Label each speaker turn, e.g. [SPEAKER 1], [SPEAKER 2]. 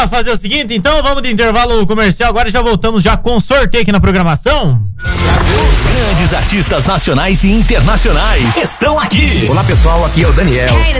[SPEAKER 1] Bora fazer o seguinte, então, vamos de intervalo comercial, agora já voltamos já com sorteio aqui na programação.
[SPEAKER 2] Os grandes artistas nacionais e internacionais estão aqui.
[SPEAKER 3] Olá pessoal, aqui é o Daniel.